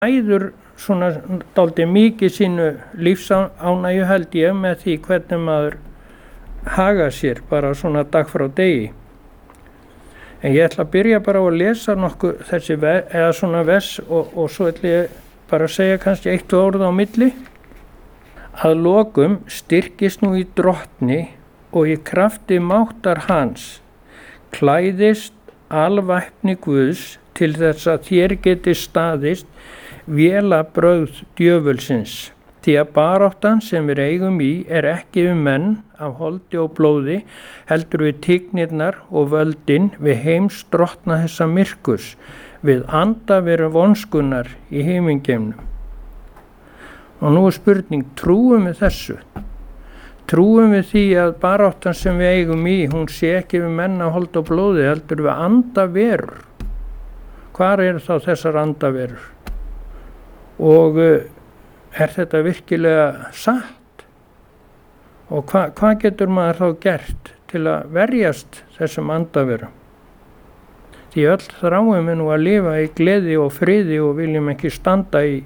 æður svona dálítið mikið sínu lífsánægju held ég með því hvernig maður haga sér bara svona dag frá degi. En ég ætla að byrja bara á að lesa nokkuð þessi eða svona vers og svo ætla ég bara að segja kannski 1 orð á milli. Að lokum styrkist nú í drottni og í krafti máttar hans, klæðist alvæpni Guðs til þess að þér geti staðist vélabrögð djöfulsins. Því að baráttan sem við eigum í ekki við menn af holdi og blóði, heldur við tignirnar og völdin við heimsdrottna þessa myrkurs, við andaveru vonskunnar í himingeimnum. Og nú er spurning, trúum við þessu? Trúum við því að baráttan sem við eigum í, hún sé ekki við menn af holdi og blóði, heldur við andaverur? Hvar eru þá þessar andaverur? Og þetta virkilega satt? Og hvað getur maður þá gert til að verjast þessum andaverum? Því öll þráum við nú að lifa í gleði og friði og viljum ekki standa í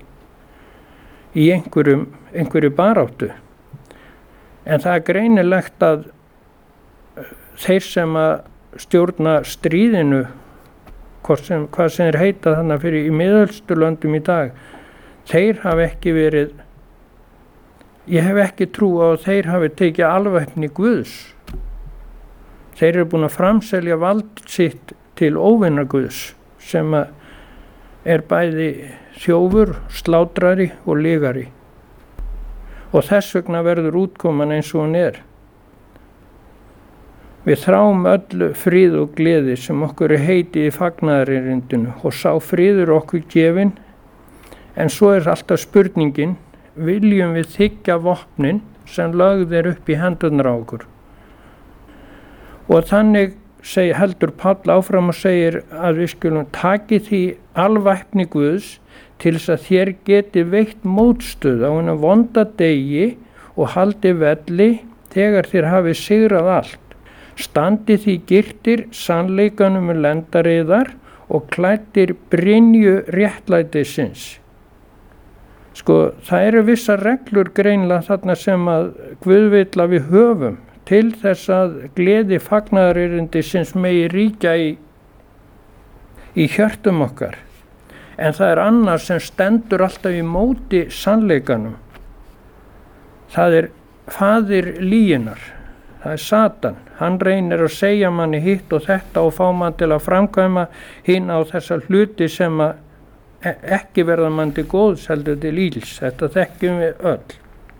einhverju baráttu. En það er greinilegt að þeir sem að stjórna stríðinu, hvað sem þeir heita þannig fyrir í Miðausturlöndum í dag, þeir hafa ekki verið, ég hef ekki trú á að þeir hafi tekið alvæpni Guðs. Þeir eru búin að framselja vald sitt til óvinna Guðs sem er bæði þjófur, slátrari og lygari. Og þess vegna verður útkoman eins og hún er. Við þráum öllu frið og gleði sem okkur er heitið í fagnaðarerindinu og sá friður okkur gefinn, en svo er alltaf spurningin, viljum við þiggja vopnin sem lögð er upp í hendurnar á okkur? Og þannig heldur Páll áfram og segir að við skulum taki því alvæpni Guðs til þess að þér geti veitt mótstöð á hinum vonda degi og haldi velli þegar þér hafi sigrað allt. Standi því girtir sannleikanum lendariðar og klæddir brynju réttlætisins. Sko, það eru vissar reglur greinlega þarna sem að Guð vill að við höfum til þess að gleði fagnaðarerindisins megi ríkja í hjörtum okkar. En það er annars sem stendur alltaf í móti sannleikanum. Það er faðir lyginnar, það er Satan. Hann reynir að segja manni hitt og þetta og fá mann til að framkvæma hinn á þessa hluti sem ekki verða mann til góðs heldur til íls. Þetta þekkjum við öll.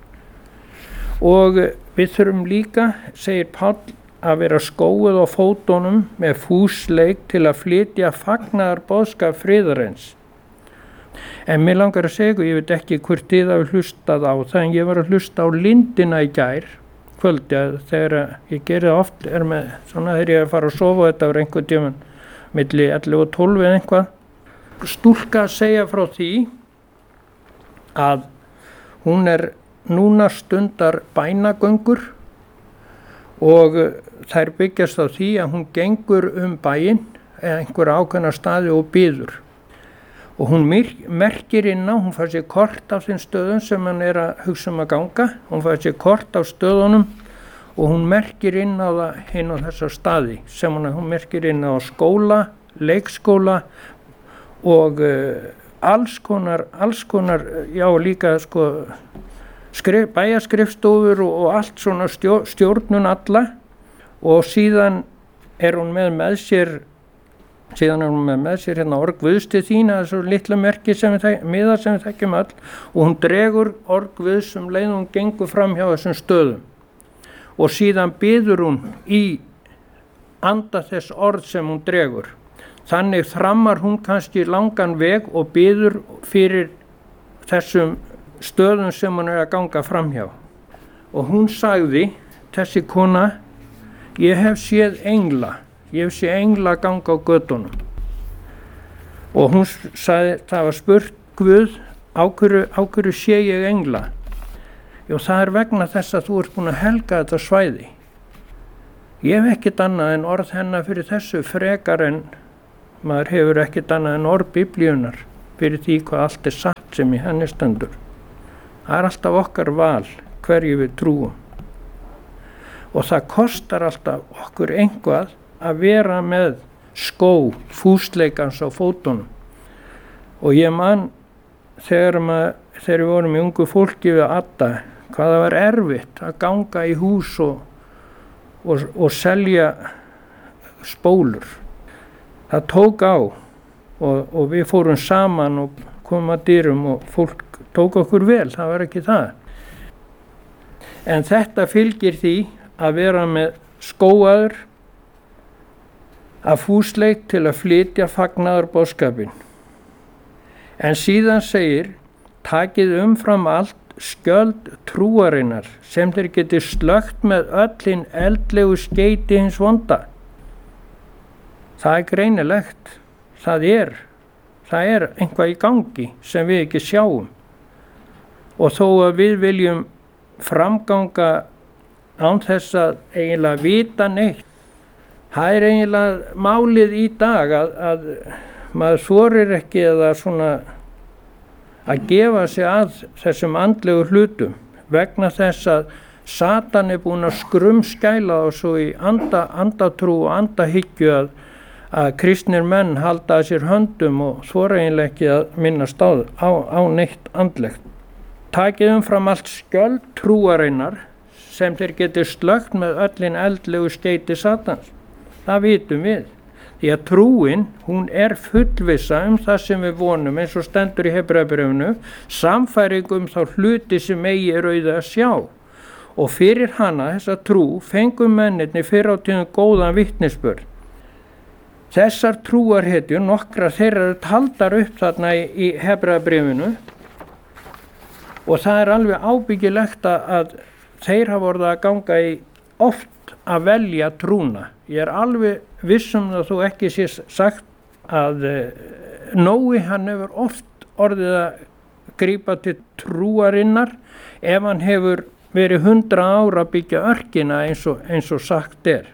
Og við þurfum líka, segir Páll, að vera skóuð á fótunum með fúsleik til að flytja fagnaðarboðskap friðarins. En mér langar að segja, ég veit ekki hvort þið hafi hlustað á það, en ég var að hlusta á Lindina í gær kvöldi, þegar ég geri það oft, þegar ég er að fara að sofa, þetta var einhvern tímann milli 11 og 12 eða eitthvað. Stúlka að segja frá því að hún er núna stundar bænagöngur og þær byggjast á því að hún gengur bæinn eða einhverja ákveðna staði og biður. Og hún merkir inn á, hún fær sér kort af þeim stöðum sem hann er að hugsa að ganga, hún fær sér kort af stöðunum og hún merkir inn á það hinn á þessa staði sem hún merkir inn á skóla, leikskóla og alls konar, já líka sko bæjarskrifstofur og allt svona stjórnun alla og síðan er hún með sér hérna orð Guðs til þín, þessu litla merki miða sem við þekkjum öll og hún dregur orð Guðs leið hún gengur fram hjá þessum stöðum og síðan biður hún í anda þess orð sem hún dregur. Þannig þrammar hún kannski langan veg og biður fyrir þessum stöðum sem hún er að ganga fram hjá. Og hún sagði, þessi kona, ég hef séð engla ganga á götunum. Og hún sagði, það var spurt Guð, á hverju sé ég engla? Jú, það er vegna þess að þú ert búin að helga þetta svæði. Ég hef ekkert annað en orð hennar fyrir þessu frekar en maður hefur ekkert annað en orð Biblíunnar. fyrir því hvað allt satt sem í henni stendur. Það alltaf okkar val hverju við trúum. Og það kostar alltaf okkur einhvað að vera með skó fúsleikans á fótunum. Og ég man þegar við vorum í ungu fólki við Adda, hvað það var erfitt að ganga í hús og selja spólur. Það tók á og við fórum saman og komum að dyrum og fólk tók okkur vel, það var ekki það. En þetta fylgir því að vera með skóaður af fúsleik til að flytja fagnaðarboðskapinn. En síðan segir, takið umfram allt skjöld trúarinnar sem þeir geti slökkt með öll hinn eldlegu skeyti hins vonda. Það greinilegt, það er einhvað í gangi sem við ekki sjáum. Og þó að við viljum framganga án þess að eiginlega vita neitt. Það eiginlega málið í dag að maður þorir ekki eða svona að gefa sig að þessum andlegu hlutum vegna þess að Satan búinn að skrumskæla og svo í andatrú og andahyggju að kristnir menn halda að sér höndum og þora eiginlega ekki að minnast á neitt andlegt. Takið umfram allt skjöld trúarinnar sem þeir geti slökkt með öllin eldlegu skeyti Satans. Það vitum við. Því að trúin, hún fullvissa það sem við vonum eins og stendur í Hebreabréfinu, samfæring þá hluti sem eigi auga að sjá. Og fyrir hana, þessa trú, fengum mennirnir fyrr á tíðum góðan vitnisburð. Þessar trúarhetjur, nokkra þeirra eru taldar upp þarna í Hebreabréfinu og það alveg ábyggilegt að þeir hafa orðið að ganga í oft að velja trúna. Ég alveg vissum að þú ekki sé sagt að Nói hann hefur oft orðið að grípa til trúarinnar ef hann hefur verið 100 ára að byggja örkina eins og sagt er.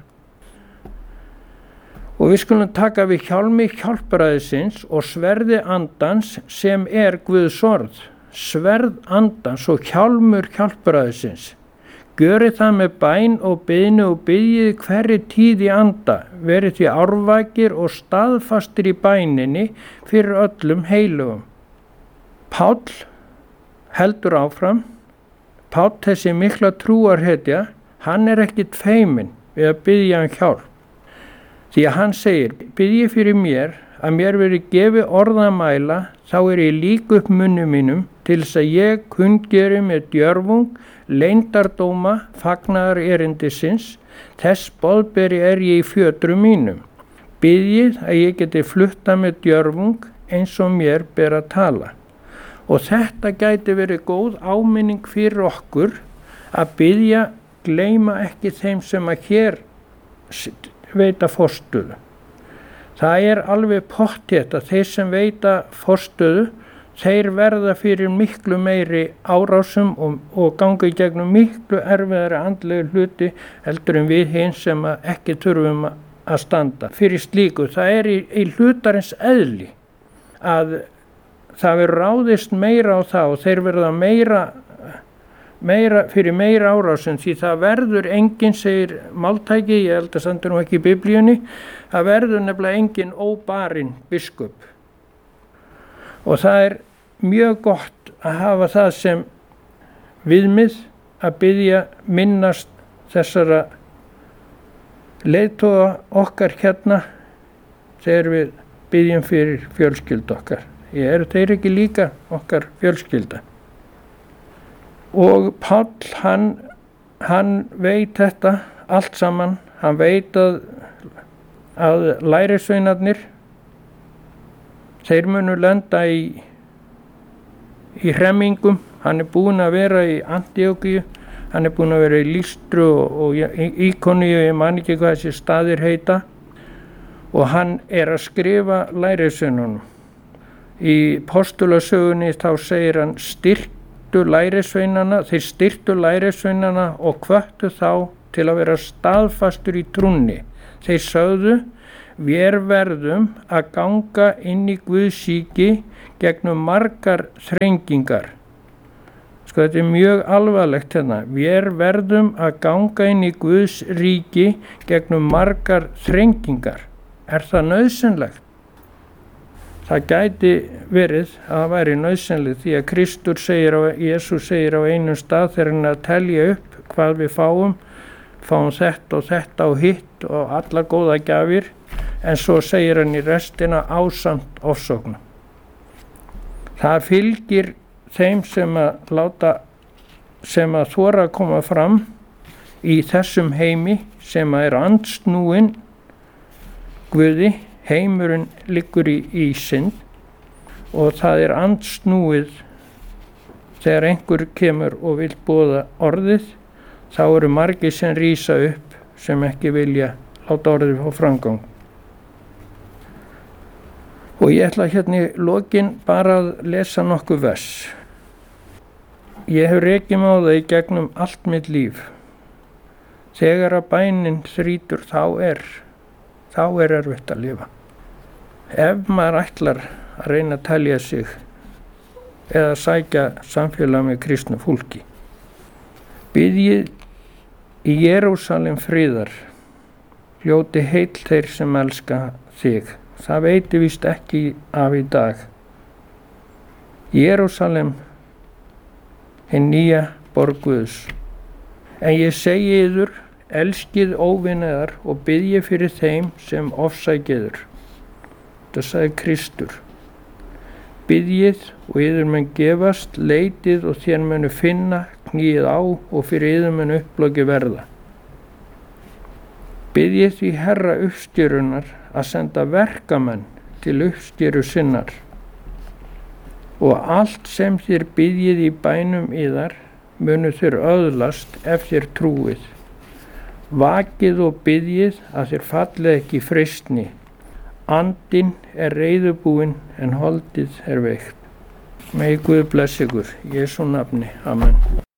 Og við skulum taka við hjálmi hjálpræðisins og sverði andans sem Guðs orð. Sverð andans og hjálmur hjálpræðisins. Gjörið það með bæn og biðni og biðjið hverri tíð í anda, verið því árvakir og staðfastir í bæninni fyrir öllum heilugum. Páll heldur áfram. Páll, þessi mikla trúarhetja, hann ekkit feiminn við að biðja hjálp. Því að hann segir, biðjið fyrir mér að mér verið gefið orðamæla, þá ég lík upp munni mínum til þess að ég kunngeri með djörfung, leyndardóma, fagnaðar erindisins, þess boðberi ég í fjötrum mínum. Biðjið að ég geti flutta með djörfung eins og mér ber að tala. Og þetta gæti verið góð áminning fyrir okkur að biðja, gleyma ekki þeim sem að hér veita forstöðu. Það alveg pottþétt að þeir sem veita forstöðu, þeir verða fyrir miklu meiri árásum og ganga í gegnum miklu erfiðari andlegu hluti heldur en við hinn sem ekki þurfum að standa. Fyrir slíku, það í hlutarins eðli að það verður ráðist meira á það og þeir verða fyrir meira árásum því það verður enginn, segir máltæki, ég held að stendur ekki í Biblíunni, það verður nefnilega enginn óbarinn biskup. Og það mjög gott að hafa það sem viðmið að biðja minnast þessara leiðtoga okkar hérna þegar við biðjum fyrir fjölskyldu okkar. Þeir ekki líka okkar fjölskylda. Og Páll, hann veit þetta allt saman, hann veit að lærisveinarnir, þeir munu lenda í hremmingum. Hann búinn að vera í Antíókíu, hann búinn að vera í Lýstru og Íkoníu, ég man ekki hvað þessi staðir heita, og hann að skrifa lærisveinunum. Í postulasögunni þá segir hann þeir styrktu lærisveinana og hvöttu þá til að vera staðfastur í trúnni. Þeir sögðu, við verðum að ganga inn í Guðs ríki gegnum margar þrengingar. Sko, þetta mjög alvarlegt hérna. Við verðum að ganga inn í Guðs ríki gegnum margar þrengingar. Er það nauðsynlegt? Það gæti verið að það væri nauðsynlegt því að Jesús segir á einum stað þegar hann að telja upp hvað við fáum þetta og þetta og hitt og alla góða gjafir, en svo segir hann í restina ásamt ofsóknum. Það fylgir þeim sem að þora að koma fram í þessum heimi sem að andsnúinn Guði. Heimurinn liggur í synd og það andsnúið þegar einhver kemur og vill boða orðið, þá eru margir sem rísa upp sem ekki vilja láta orðið fá framgang. Og ég ætla hérna í lokin bara að lesa nokkuð vers. Ég hef rekið mig á það í gegnum allt mitt líf. Þegar að bænin þrýtur þá er erfitt að lifa. Ef maður ætlar að reyna að telja sig eða sækja samfélag með kristnu fólki. Biðjið í Jerúsalem friðar, hljóti heill þeir sem elska þig. Það veitir víst ekki af í dag. Jerúsalem, hin nýja borg Guðs. En ég segi yður, elskið óvinniðar og biðjið fyrir þeim sem ofsækja. Það sagði Kristur. Biðjið og yður mun gefast, leitið og þér munu finna, kníið á og fyrir yður mun upploki verða. Biðjið því Herra uppstjörunar að senda verkamenn til uppstjöru sinnar. Og allt sem þér biðjið í bænum yðar munu þér öðlast ef þér trúið. Vakið og biðjið að þér fallið ekki í freistni. Andinn reiðubúinn en holdið veikt. Megi Guð blessa ykkur. Í Jesú nafni. Amen.